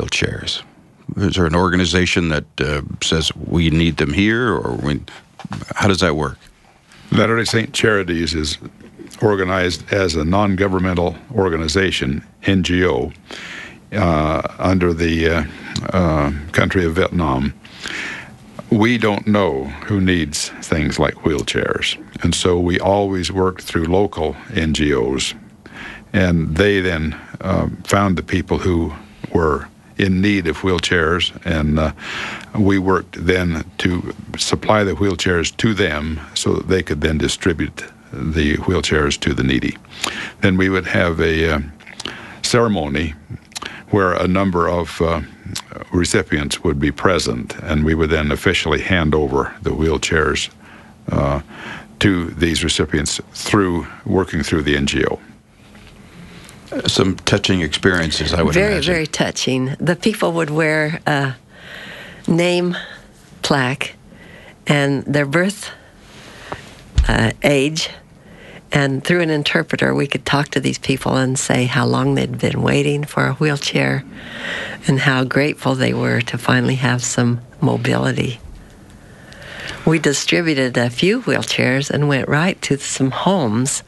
wheelchairs? Is there an organization that says we need them here, or how does that work? Latter-day Saint Charities is organized as a non-governmental organization, NGO, under the country of Vietnam. We don't know who needs things like wheelchairs, and so we always worked through local NGOs, and they then found the people who were in need of wheelchairs, and we worked then to supply the wheelchairs to them so that they could then distribute the wheelchairs to the needy. Then we would have a ceremony where a number of recipients would be present, and we would then officially hand over the wheelchairs to these recipients through working through the NGO. Some touching experiences, I would imagine. Very, very touching. The people would wear a name plaque and their birth age, and through an interpreter we could talk to these people and say how long they'd been waiting for a wheelchair and how grateful they were to finally have some mobility. We distributed a few wheelchairs and went right to some homes.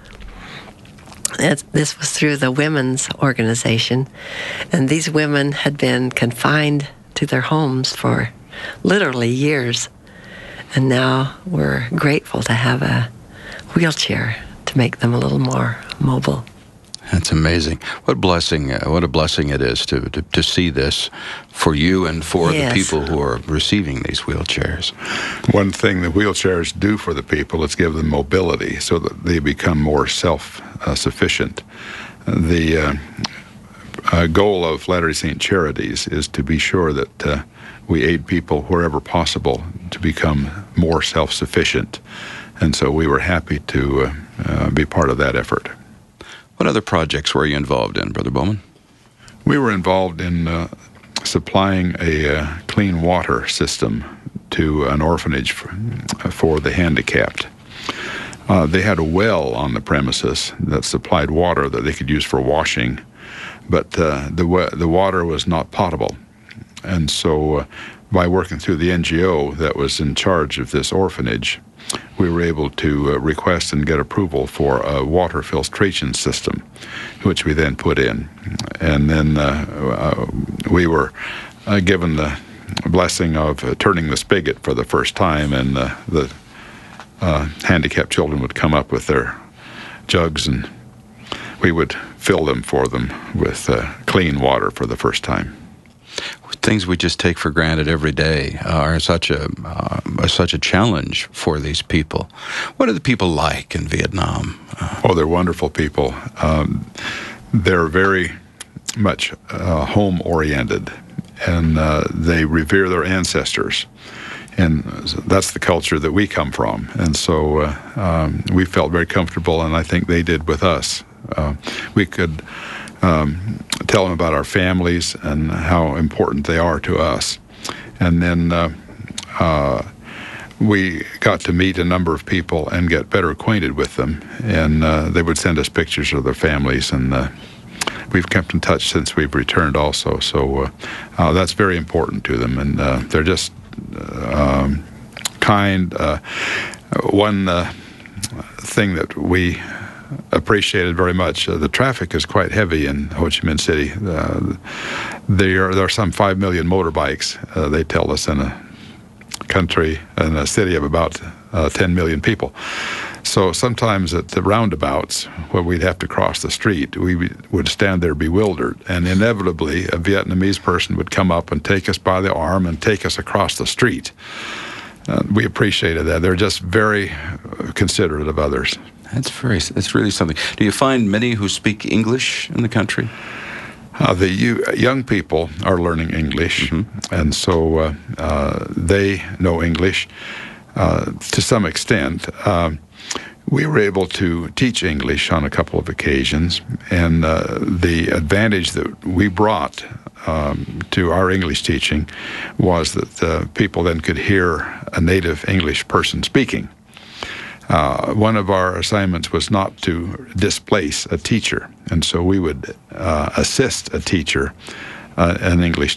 This was through the women's organization, and these women had been confined to their homes for literally years, and now we're grateful to have a wheelchair to make them a little more mobile. That's amazing. What a blessing it is to see this for you and for the people who are receiving these wheelchairs. One thing the wheelchairs do for the people is give them mobility so that they become more self-sufficient. The goal of Latter-day Saint Charities is to be sure that we aid people wherever possible to become more self-sufficient. And so we were happy to be part of that effort. What other projects were you involved in, Brother Bowman? We were involved in supplying a clean water system to an orphanage for the handicapped. They had a well on the premises that supplied water that they could use for washing, but the water was not potable. And so by working through the NGO that was in charge of this orphanage, we were able to request and get approval for a water filtration system, which we then put in. And then we were given the blessing of turning the spigot for the first time, and the handicapped children would come up with their jugs, and we would fill them for them with clean water for the first time. Things we just take for granted every day are such a challenge for these people. What are the people like in Vietnam? They're wonderful people. They're very much home-oriented, and they revere their ancestors. And that's the culture that we come from. And so we felt very comfortable, and I think they did with us. We could tell them about our families and how important they are to us. And then we got to meet a number of people and get better acquainted with them. And they would send us pictures of their families, and we've kept in touch since we've returned also. So that's very important to them, and they're just kind. One thing that we appreciated very much, the traffic is quite heavy in Ho Chi Minh City. There are some 5 million motorbikes, they tell us, in a city of about 10 million people. So sometimes at the roundabouts, where we'd have to cross the street, we would stand there bewildered, and inevitably a Vietnamese person would come up and take us by the arm and take us across the street. We appreciated that. They're just very considerate of others. That's really something. Do you find many who speak English in the country? The young people are learning English, and so they know English to some extent. We were able to teach English on a couple of occasions, and the advantage that we brought to our English teaching was that people then could hear a native English person speaking. One of our assignments was not to displace a teacher, and so we would assist a teacher, an English